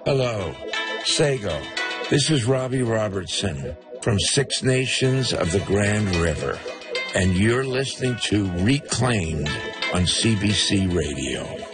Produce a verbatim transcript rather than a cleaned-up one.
Hello, Sago. This is Robbie Robertson from Six Nations of the Grand River, and you're listening to Reclaimed on C B C Radio.